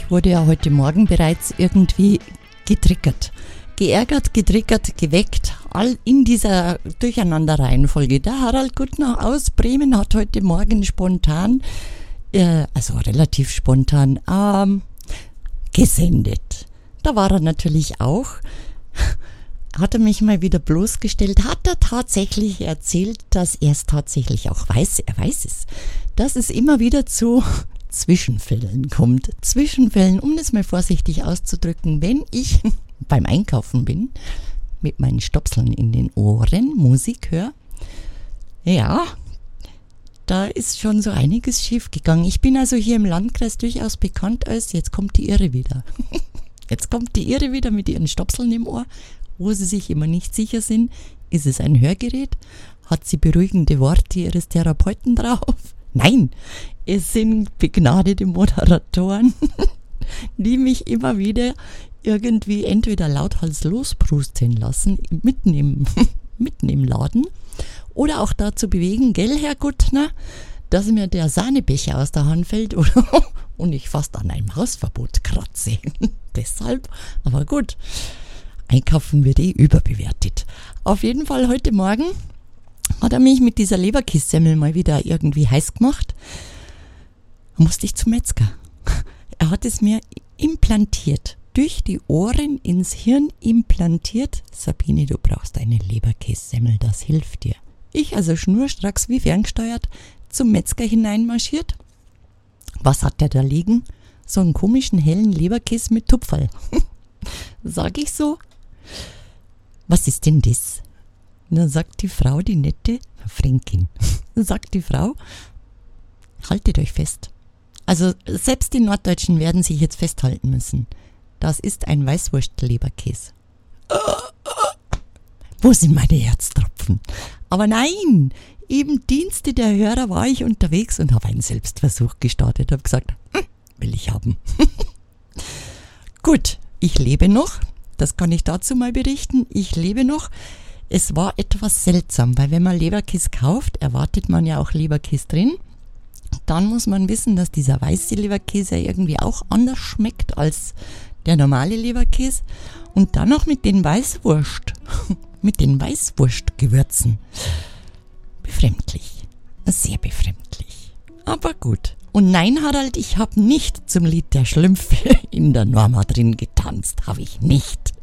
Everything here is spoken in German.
Ich wurde ja heute Morgen bereits irgendwie getriggert. Geärgert, getriggert, geweckt, all in dieser Durcheinanderreihenfolge. Der Harald Guttner aus Bremen hat heute Morgen spontan, also relativ spontan, gesendet. Da war er natürlich auch. Hat er mich mal wieder bloßgestellt, hat er tatsächlich erzählt, dass er es tatsächlich auch weiß, er weiß es, dass es immer wieder zu Zwischenfällen kommt. Zwischenfällen, um das mal vorsichtig auszudrücken, wenn ich beim Einkaufen bin, mit meinen Stöpseln in den Ohren, Musik höre, ja, da ist schon so einiges schief gegangen. Ich bin also hier im Landkreis durchaus bekannt als, jetzt kommt die Irre wieder. Jetzt kommt die Irre wieder mit ihren Stöpseln im Ohr, wo sie sich immer nicht sicher sind, ist es ein Hörgerät? Hat sie beruhigende Worte ihres Therapeuten drauf? Nein, es sind begnadete Moderatoren, die mich immer wieder irgendwie entweder lauthals losprusten lassen, mitten im Laden, oder auch dazu bewegen, gell, Herr Guttner, dass mir der Sahnebecher aus der Hand fällt und ich fast an einem Hausverbot kratze. Deshalb, aber gut. Einkaufen wird überbewertet. Auf jeden Fall heute Morgen hat er mich mit dieser Leberkissemmel mal wieder irgendwie heiß gemacht. Da musste ich zum Metzger. Er hat es mir implantiert, durch die Ohren ins Hirn implantiert. Sabine, du brauchst eine Leberkissemmel, das hilft dir. Ich also schnurstracks wie ferngesteuert zum Metzger hineinmarschiert. Was hat der da liegen? So einen komischen hellen Leberkiss mit Tupferl. Sag ich so. Was ist denn das? Dann sagt die Frau, die nette Fränkin, sagt die Frau, haltet euch fest. Also selbst die Norddeutschen werden sich jetzt festhalten müssen. Das ist ein Weißwurst-Leberkäse. Wo sind meine Herztropfen? Aber nein, im Dienste der Hörer war ich unterwegs und habe einen Selbstversuch gestartet. Habe gesagt, will ich haben. Gut, ich lebe noch. Das kann ich dazu mal berichten. Ich lebe noch. Es war etwas seltsam, weil wenn man Leberkäse kauft, erwartet man ja auch Leberkäse drin. Dann muss man wissen, dass dieser weiße Leberkäse irgendwie auch anders schmeckt als der normale Leberkäse. Und dann noch mit den Weißwurstgewürzen. Befremdlich. Sehr befremdlich. Aber gut. Und nein, Harald, ich habe nicht zum Lied der Schlümpfe in der Norma drin getanzt. Habe ich nicht.